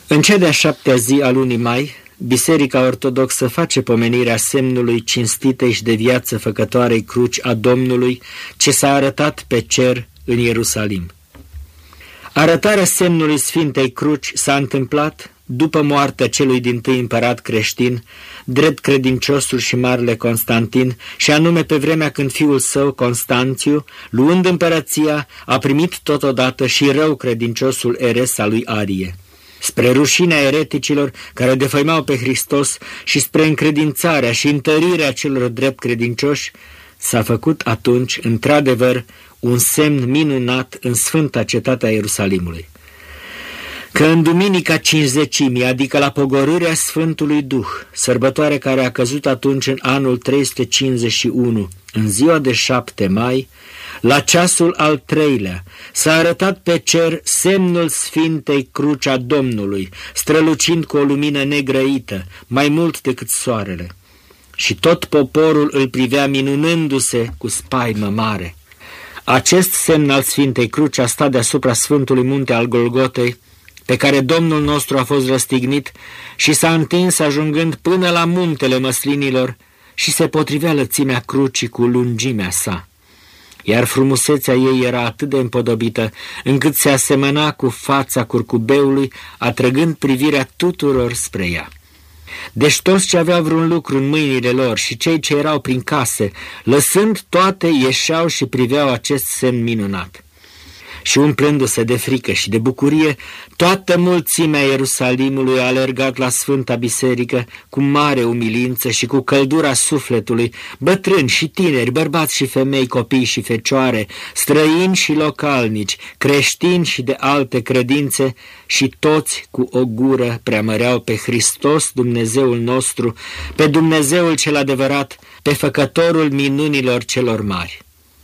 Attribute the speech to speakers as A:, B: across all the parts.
A: În cea de-a 7-a zi a lunii mai, Biserica Ortodoxă face pomenirea semnului cinstitei și de viață făcătoarei cruci a Domnului ce s-a arătat pe cer în Ierusalim. Arătarea semnului Sfintei Cruci s-a întâmplat după moartea celui dintâi împărat creștin, drept credinciosul și marele Constantin, și anume pe vremea când fiul său, Constanțiu, luând împărăția, a primit totodată și rău credinciosul eres al lui Arie. Spre rușinea ereticilor care defăimau pe Hristos și spre încredințarea și întărirea celor drept credincioși, s-a făcut atunci, într-adevăr, un semn minunat în sfânta cetatea Ierusalimului. Că în Duminica Cincizecimii, adică la pogorârea Sfântului Duh, sărbătoare care a căzut atunci în anul 351, în ziua de 7 mai, la ceasul al 3-lea, s-a arătat pe cer semnul Sfintei Cruci a Domnului, strălucind cu o lumină negrăită, mai mult decât soarele. Și tot poporul îl privea minunându-se cu spaimă mare. Acest semn al Sfintei Cruci a stat deasupra Sfântului Munte al Golgotei, pe care Domnul nostru a fost răstignit și s-a întins ajungând până la muntele măslinilor și se potrivea lățimea crucii cu lungimea sa. Iar frumusețea ei era atât de împodobită, încât se asemăna cu fața curcubeului, atrăgând privirea tuturor spre ea. Deci toți ce aveau vreun lucru în mâinile lor și cei ce erau prin case, lăsând toate, ieșeau și priveau acest semn minunat. Și umplându-se de frică și de bucurie, toată mulțimea Ierusalimului a alergat la Sfânta Biserică cu mare umilință și cu căldura sufletului, bătrâni și tineri, bărbați și femei, copii și fecioare, străini și localnici, creștini și de alte credințe, și toți cu o gură preamăreau pe Hristos, Dumnezeul nostru, pe Dumnezeul cel adevărat, pe Făcătorul minunilor celor mari.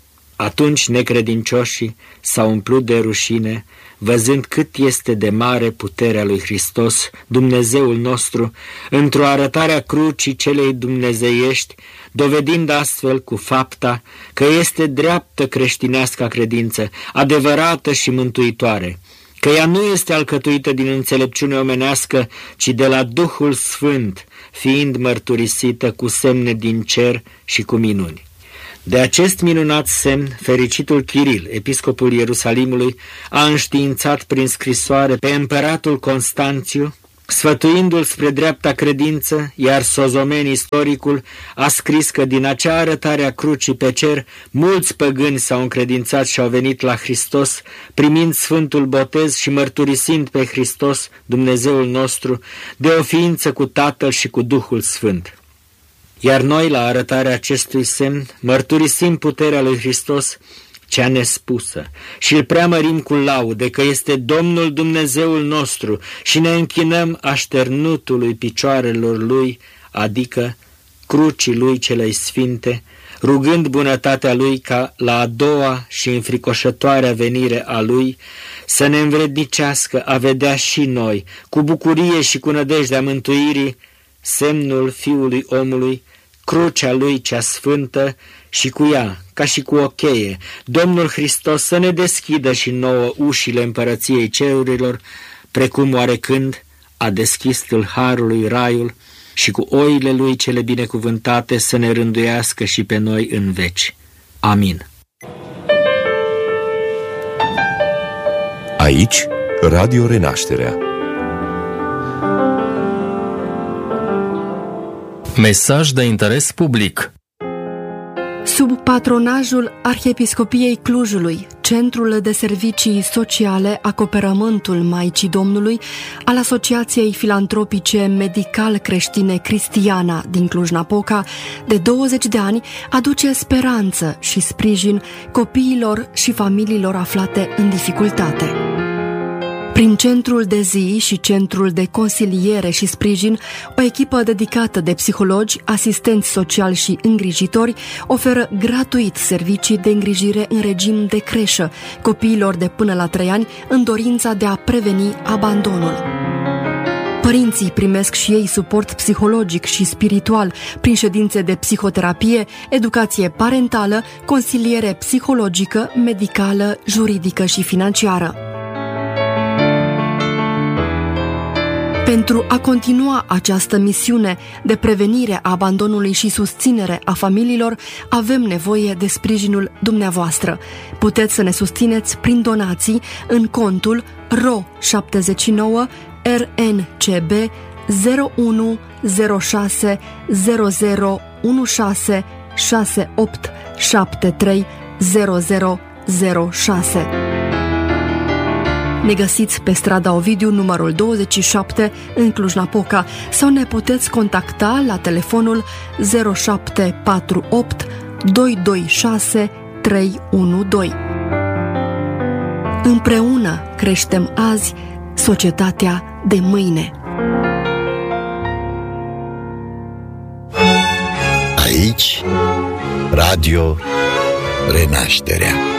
A: Atunci necredincioșii s-au umplut de rușine, văzând cât este de mare puterea lui Hristos, Dumnezeul nostru, într-o arătare a crucii celei dumnezeiești, dovedind astfel cu fapta că este dreaptă creștinească credință, adevărată și mântuitoare, că ea nu este alcătuită din înțelepciune omenească, ci de la Duhul Sfânt, fiind mărturisită cu semne din cer și cu minuni. De acest minunat semn, fericitul Chiril, episcopul Ierusalimului, a înștiințat prin scrisoare pe împăratul Constanțiu, sfătuindu-l spre dreapta credință, iar Sozomen, istoricul, a scris că din acea arătare a crucii pe cer, mulți păgâni s-au încredințat și au venit la Hristos, primind sfântul botez și mărturisind pe Hristos, Dumnezeul nostru, de o ființă cu Tatăl și cu Duhul Sfânt. Iar noi, la arătarea acestui semn, mărturisim puterea lui Hristos cea nespusă și îl preamărim cu laude că este Domnul Dumnezeul nostru și ne închinăm așternutului picioarelor lui, adică crucii lui celei sfinte, rugând bunătatea lui ca la a doua și înfricoșătoarea venire a lui să ne învrednicească a vedea și noi, cu bucurie și cu nădejdea mântuirii, semnul Fiului Omului, crucea lui cea sfântă, și cu ea, ca și cu o cheie, Domnul Hristos să ne deschidă și nouă ușile împărăției cerurilor, precum oarecând a deschis tâlharului raiul, și cu oile lui cele binecuvântate să ne rânduiască și pe noi în veci. Amin.
B: Aici, Radio Renașterea.
C: Mesaj de interes public.
D: Sub patronajul Arhiepiscopiei Clujului, Centrul de Servicii Sociale Acoperământul Maicii Domnului al Asociației Filantropice Medical-Creștine Cristiana din Cluj-Napoca, de 20 de ani, aduce speranță și sprijin copiilor și familiilor aflate în dificultate. Prin centrul de zi și centrul de consiliere și sprijin, o echipă dedicată de psihologi, asistenți sociali și îngrijitori oferă gratuit servicii de îngrijire în regim de creșă copiilor de până la 3 ani în dorința de a preveni abandonul. Părinții primesc și ei suport psihologic și spiritual prin ședințe de psihoterapie, educație parentală, consiliere psihologică, medicală, juridică și financiară. Pentru a continua această misiune de prevenire a abandonului și susținere a familiilor, avem nevoie de sprijinul dumneavoastră. Puteți să ne susțineți prin donații în contul RO 79 RNCB 0106 0016 68 73 0006. Ne găsiți pe strada Ovidiu, numărul 27, în Cluj-Napoca, sau ne puteți contacta la telefonul 0748 226 312. Împreună creștem azi societatea de mâine.
E: Aici, Radio Renașterea.